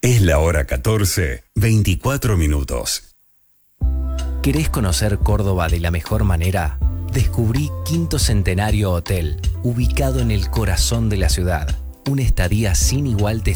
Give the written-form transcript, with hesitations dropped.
Es la hora 14, 24 minutos. ¿Querés conocer Córdoba de la mejor manera? Descubrí Quinto Centenario Hotel, ubicado en el corazón de la ciudad. Una estadía sin igual te